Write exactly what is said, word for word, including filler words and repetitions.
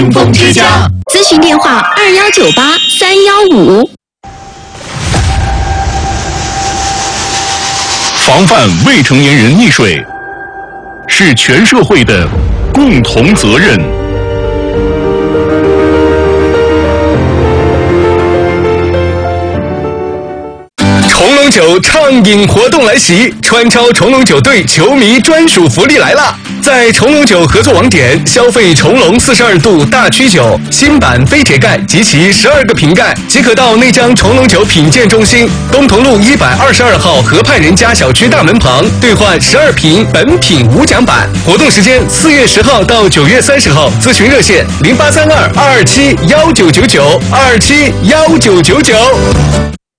清风之家， 咨询电话二幺九八三幺五。 防范未成年人溺水是全社会的共同责任。 重龙酒畅饮活动来袭，川超重龙酒队球迷专属福利来了！在重龙酒合作网点消费重龙四十二度大曲酒新版飞铁盖及其十二个瓶盖，即可到内江重龙酒品鉴中心东同路一百二十二号河畔人家小区大门旁兑换十二瓶本品无奖版。活动时间四月十号到九月三十号，咨询热线零八三二二二七幺九九九二二七幺九九九。